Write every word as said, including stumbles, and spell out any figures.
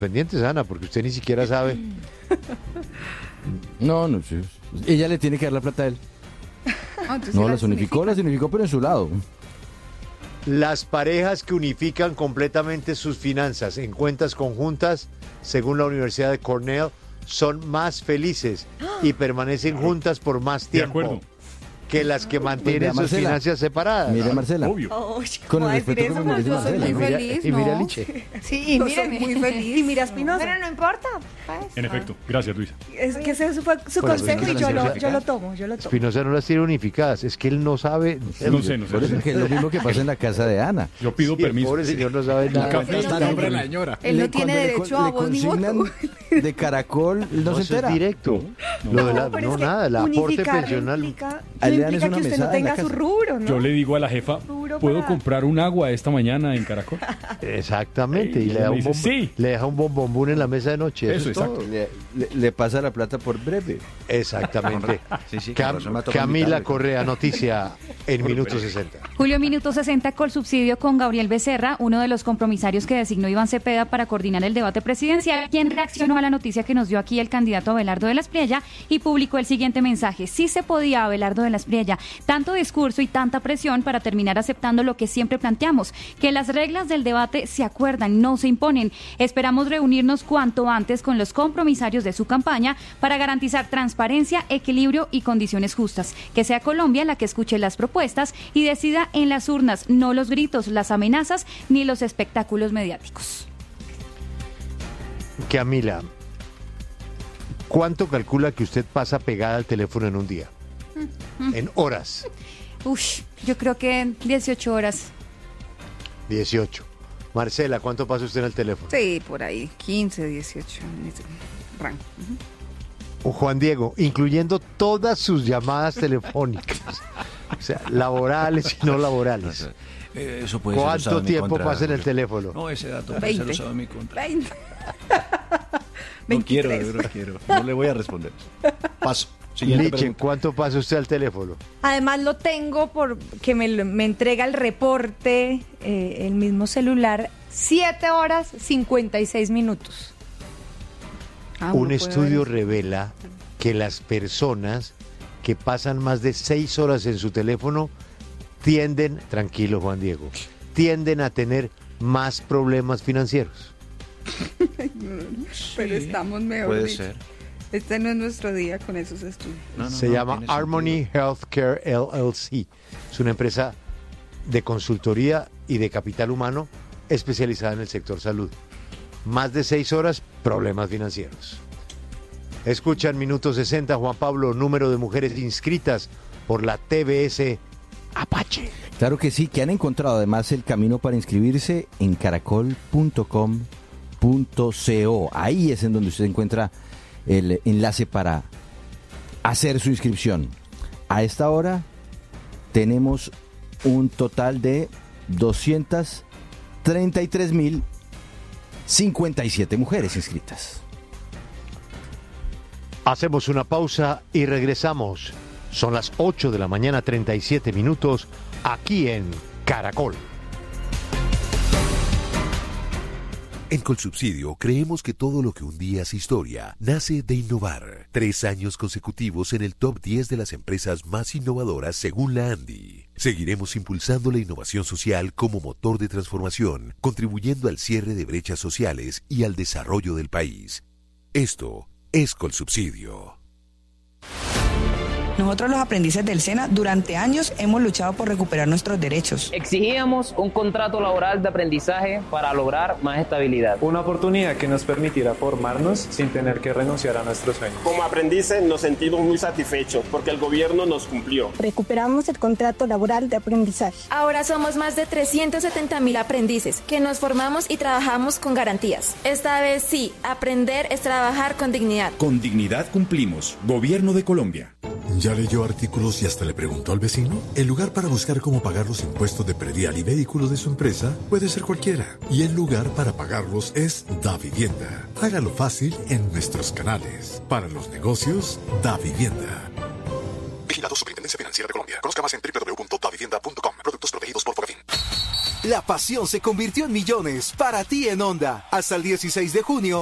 pendientes, Ana, porque usted ni siquiera sabe. No, no, sí. Ella le tiene que dar la plata a él. Ah, No, las unificó, las unificó, pero en su lado. Las parejas que unifican completamente sus finanzas en cuentas conjuntas, según la Universidad de Cornell, son más felices y permanecen juntas por más De tiempo acuerdo. que las que mantienen Mira, sus Marcela. finanzas separadas. Mire, Marcela. Obvio. Oh, Con ¿cómo el va a decir respeto que eso? me merece Yo soy Marcela. muy Y mira- feliz, y mira ¿no? Liche. Sí, y Yo mire, soy muy feliz. Y mira Espinosa. Pero no importa. pues. En efecto. Gracias, Luisa. Es que ese fue su Bueno, consejo y Espinosa yo las lo, tiene yo lo tomo, yo lo tomo. Spinoza no las tiene unificadas, es que él no sabe. No sé, no sé. Por eso es que es lo mismo que pasa en la casa de Ana. Yo pido Sí, el permiso. pobre señor no sabe nada. café está a nombre de la señora. Él no Le- tiene cuando le derecho con- a le voz ni consignan voto. De Caracol, no, No, se eso entera. es directo. No, Lo de la- pero no, es que nada, el aporte unificar pensional. Implica, Ahí no le dan implica una que usted no mesada en la tenga su casa. rubro, ¿no? Yo le digo a la jefa, Duro ¿puedo para- comprar un agua esta mañana en Caracol? Exactamente, y Y le da, me un dice, bombo- sí. le deja un bombombún en la mesa de noche. Eso, Eso, es exacto. todo. Le, le- le pasa la plata por breve. Exactamente. Sí, sí, con Cam- razón me ha tocado Camila invitarle. Correa, noticia en minuto sesenta. Julio Minuto sesenta, Colsubsidio con Gabriel Becerra, uno de los compromisarios que designó Iván Cepeda para coordinar el debate presidencial, quien reaccionó a la noticia que nos dio aquí el candidato Abelardo de la Espriella y publicó el siguiente mensaje. Sí se podía, Abelardo de la Espriella, tanto discurso y tanta presión para terminar aceptando lo que siempre planteamos, que las reglas del debate se acuerdan, no se imponen. Esperamos reunirnos cuanto antes con los compromisarios de su campaña para garantizar transparencia, equilibrio y condiciones justas. Que sea Colombia la que escuche las propuestas y decida en las urnas, no los gritos, las amenazas ni los espectáculos mediáticos. Camila, ¿cuánto calcula que usted pasa pegada al teléfono en un día? En horas. Ush, yo creo que dieciocho horas. dieciocho. Marcela, ¿cuánto pasa usted en el teléfono? Sí, por ahí, quince, dieciocho. en ese rango. Ujú. Juan Diego, incluyendo todas sus llamadas telefónicas, o sea, laborales y no laborales. Eh, Eso puede ser usado ¿Cuánto en mi tiempo contra, pasa en el Julio. teléfono? No, ese dato puede ser veinte. usado en mi contra. veinte. No quiero, veintitrés. no quiero. No le voy a responder. Paso. Siguiente Liche, pregunta. ¿cuánto pasa usted al teléfono? Además lo tengo porque me, lo- me entrega el reporte, eh, el mismo celular, siete horas cincuenta y seis minutos. Ah, Un uno puede estudio ver eso. revela que las personas que pasan más de seis horas en su teléfono tienden, tranquilo Juan Diego, tienden a tener más problemas financieros. Pero estamos mejor. Puede dicho. ser. Este no es nuestro día con esos estudios. No, no, Se no, llama tiene Harmony sentido. Healthcare L L C. Es una empresa de consultoría y de capital humano especializada en el sector salud. Más de seis horas, problemas financieros. Escuchan Minuto sesenta, Juan Pablo, número de mujeres inscritas por la T B S Apache. Claro que sí, que han encontrado además el camino para inscribirse en caracol punto com punto co. Ahí es en donde usted encuentra el enlace para hacer su inscripción. A esta hora tenemos un total de doscientas treinta y tres mil cincuenta y siete mujeres inscritas. Hacemos una pausa y regresamos. Son las ocho de la mañana, treinta y siete minutos, aquí en Caracol. En Colsubsidio creemos que todo lo que un día es historia nace de innovar. Tres años consecutivos en el top diez de las empresas más innovadoras según la ANDI. Seguiremos impulsando la innovación social como motor de transformación, contribuyendo al cierre de brechas sociales y al desarrollo del país. Esto es Colsubsidio. Nosotros los aprendices del SENA durante años hemos luchado por recuperar nuestros derechos. Exigíamos un contrato laboral de aprendizaje para lograr más estabilidad. Una oportunidad que nos permitiera formarnos sin tener que renunciar a nuestros sueños. Como aprendices nos sentimos muy satisfechos porque el gobierno nos cumplió. Recuperamos el contrato laboral de aprendizaje. Ahora somos más de trescientos setenta mil aprendices que nos formamos y trabajamos con garantías. Esta vez sí, aprender es trabajar con dignidad. Con dignidad cumplimos. Gobierno de Colombia. ¿Ya leyó artículos y hasta le preguntó al vecino? El lugar para buscar cómo pagar los impuestos de predial y vehículos de su empresa puede ser cualquiera. Y el lugar para pagarlos es DaVivienda. Hágalo fácil en nuestros canales. Para los negocios, DaVivienda. Vigilado Superintendencia Financiera de Colombia. Conozca más en doble u doble u doble u punto davivienda punto com. Productos protegidos por Fogafín. La pasión se convirtió en millones para ti en Honda. Hasta el dieciséis de junio,